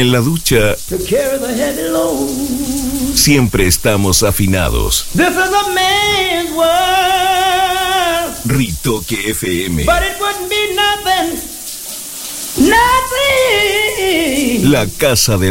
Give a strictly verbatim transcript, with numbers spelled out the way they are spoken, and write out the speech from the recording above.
En la ducha siempre estamos afinados. This is a man's world. Ritoque F M. But it wouldn't be nothing, nothing. La casa de